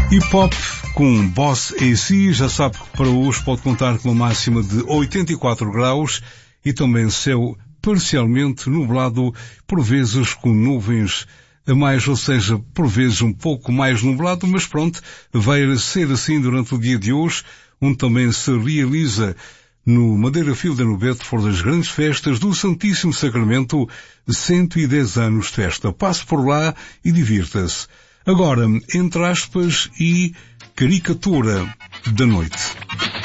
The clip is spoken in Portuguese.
Hip-hop com Boss AC, já sabe que para hoje pode contar com uma máxima de 84 graus e também céu parcialmente nublado, por vezes com nuvens a mais, ou seja, por vezes um pouco mais nublado, mas pronto, vai ser assim durante o dia de hoje, onde também se realiza no Madeira Fielder no Bedford as grandes festas do Santíssimo Sacramento, 110 anos de festa. Passe por lá e divirta-se. Agora, entre aspas e caricatura da noite.